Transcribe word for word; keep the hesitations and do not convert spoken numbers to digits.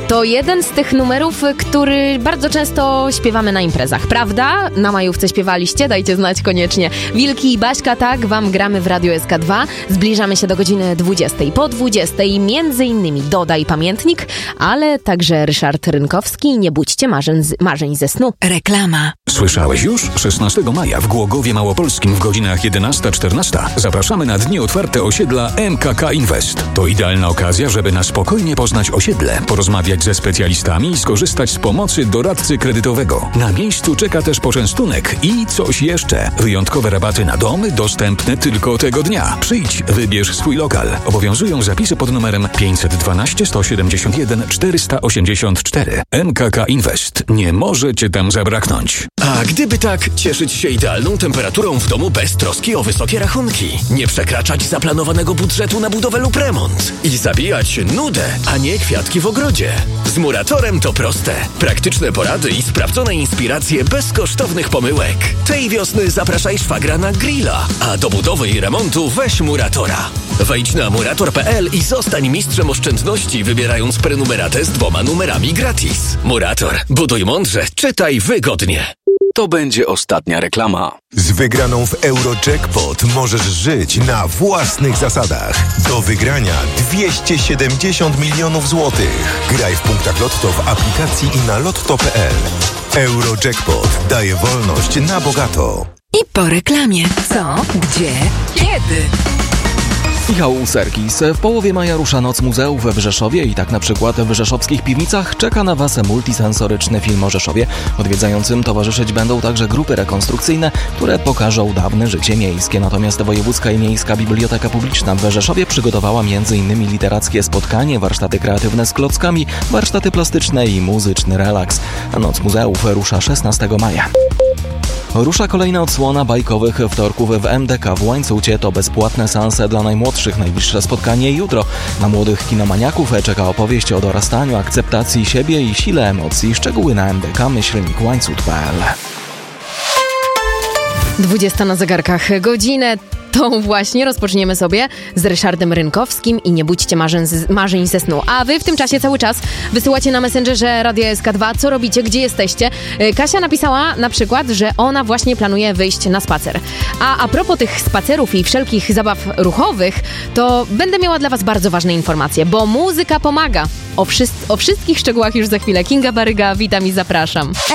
To jeden z tych numerów, który bardzo często śpiewamy na imprezach, prawda? Na majówce śpiewaliście? Dajcie znać koniecznie. Wilki i Baśka, tak, wam gramy w Radio S K dwa. Zbliżamy się do godziny dwudziestej. Po dwudziestej między innymi Doda i Pamiętnik, ale także Ryszard Rynkowski. Nie budźcie marzeń, marzeń ze snu. Reklama. Słyszałeś już? szesnastego maja w Głogowie Małopolskim w godzinach jedenasta czternaście zapraszamy na dni otwarte osiedla M K K Invest. To idealna okazja, żeby na spokojnie poznać osiedle, porozmawiać ze specjalistami i skorzystać z pomocy doradcy kredytowego. Na miejscu czeka też poczęstunek i coś jeszcze. Wyjątkowe rabaty na domy dostępne tylko tego dnia. Przyjdź, wybierz swój lokal. Obowiązują zapisy pod numerem pięćset dwanaście sto siedemdziesiąt jeden czterysta osiemdziesiąt cztery. M K K Invest. Nie może cię tam zabraknąć. A gdyby tak, cieszyć się idealną temperaturą w domu bez troski o wysokie rachunki. Nie przekraczać zaplanowanego budżetu na budowę lub remont. I zabijać nudę, a nie kwiatki w ogrodzie. Z Muratorem to proste. Praktyczne porady i sprawdzone inspiracje bez kosztownych pomyłek. Tej wiosny zapraszaj szwagra na grilla, a do budowy i remontu weź Muratora. Wejdź na murator kropka p l i zostań mistrzem oszczędności, wybierając prenumeratę z dwoma numerami gratis. Murator. Buduj mądrze, czytaj wygodnie. To będzie ostatnia reklama. Z wygraną w Eurojackpot możesz żyć na własnych zasadach. Do wygrania dwieście siedemdziesiąt milionów złotych. Graj w punktach Lotto w aplikacji i na lotto kropka p l. Eurojackpot daje wolność na bogato. I po reklamie. Co? Gdzie? Kiedy? Michał Serkis. W połowie maja rusza Noc Muzeów w Rzeszowie i tak na przykład w rzeszowskich piwnicach czeka na Was multisensoryczny film o Rzeszowie. Odwiedzającym towarzyszyć będą także grupy rekonstrukcyjne, które pokażą dawne życie miejskie. Natomiast Wojewódzka i Miejska Biblioteka Publiczna w Rzeszowie przygotowała między innymi literackie spotkanie, warsztaty kreatywne z klockami, warsztaty plastyczne i muzyczny relaks. Noc Muzeów rusza szesnastego maja. Rusza kolejna odsłona bajkowych wtorków w M D K w Łańcucie. To bezpłatne seanse dla najmłodszych. Najbliższe spotkanie jutro. Na młodych kinomaniaków czeka opowieść o dorastaniu, akceptacji siebie i sile emocji. Szczegóły na m d k myślnik łańcut kropka p l. dwudziesta na zegarkach. Godzinę tą właśnie rozpoczniemy sobie z Ryszardem Rynkowskim i nie budźcie marzeń, marzeń ze snu. A wy w tym czasie cały czas wysyłacie na Messengerze Radia S K dwa, co robicie, gdzie jesteście. Kasia napisała na przykład, że ona właśnie planuje wyjść na spacer. A a propos tych spacerów i wszelkich zabaw ruchowych, to będę miała dla was bardzo ważne informacje, bo muzyka pomaga. O, wszy- o wszystkich szczegółach już za chwilę. Kinga Baryga, witam i zapraszam.